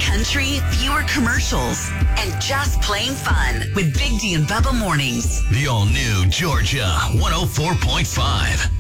country, fewer commercials, and just plain fun with Big D and Bubba Mornings. The all-new Georgia 104.5.